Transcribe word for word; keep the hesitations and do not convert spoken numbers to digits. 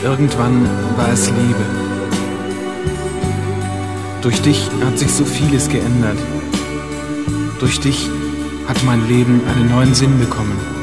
Irgendwann war es Liebe. Durch dich hat sich so vieles geändert. Durch dich hat mein Leben einen neuen Sinn bekommen.